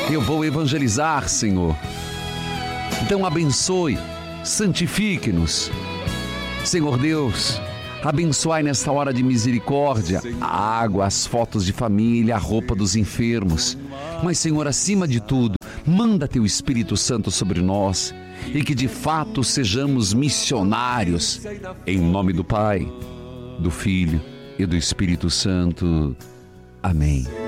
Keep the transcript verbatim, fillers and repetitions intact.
Eu vou evangelizar, Senhor. Então abençoe, santifique-nos. Senhor Deus, abençoai nesta hora de misericórdia a água, as fotos de família, a roupa dos enfermos. Mas, Senhor, acima de tudo, manda Teu Espírito Santo sobre nós e que de fato sejamos missionários. Em nome do Pai, do Filho e do Espírito Santo. Amém.